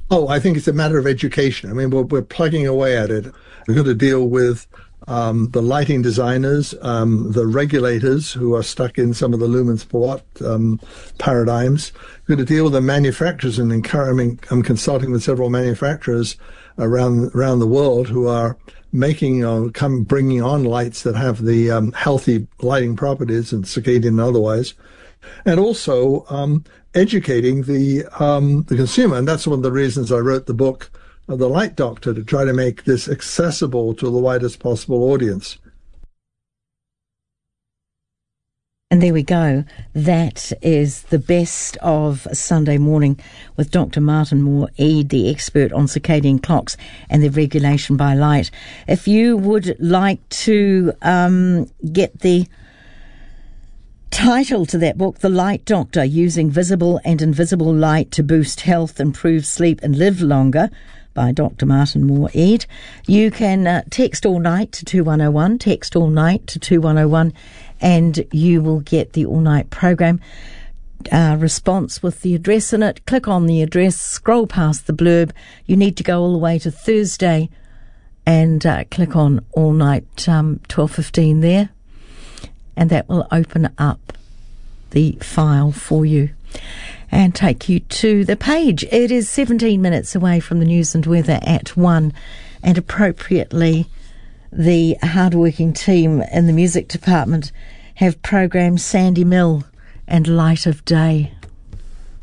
Oh, I think it's a matter of education. I mean, we're plugging away at it. We're going to deal with the lighting designers, the regulators who are stuck in some of the lumens per watt paradigms. We're going to deal with the manufacturers, and I'm consulting with several manufacturers around the world who are making bringing on lights that have the healthy lighting properties and circadian and otherwise, and also educating the consumer. And that's one of the reasons I wrote the book, The Light Doctor, to try to make this accessible to the widest possible audience. And there we go. That is the best of Sunday morning with Dr. Martin Moore-Eade, the expert on circadian clocks and their regulation by light. If you would like to get the title to that book, The Light Doctor, Using Visible and Invisible Light to Boost Health, Improve Sleep and Live Longer, by Dr. Martin Moore-Eade, you can text all night to 2101, text all night to 2101, and you will get the all-night program response with the address in it. Click on the address, scroll past the blurb. You need to go all the way to Thursday and click on all night 12:15 there, and that will open up the file for you and take you to the page. It is 17 minutes away from the news and weather at 1, and appropriately the hard-working team in the music department have programmed Sandy Mill and Light of Day.